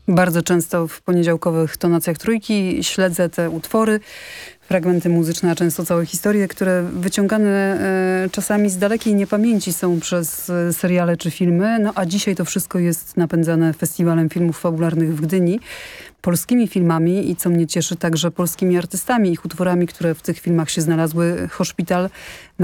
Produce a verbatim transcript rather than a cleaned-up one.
Bardzo często w poniedziałkowych tonacjach Trójki śledzę te utwory, fragmenty muzyczne, a często całe historie, które wyciągane e, czasami z dalekiej niepamięci są przez e, seriale czy filmy. No a dzisiaj to wszystko jest napędzane Festiwalem Filmów Fabularnych w Gdyni, polskimi filmami i co mnie cieszy także polskimi artystami, ich utworami, które w tych filmach się znalazły. Hospital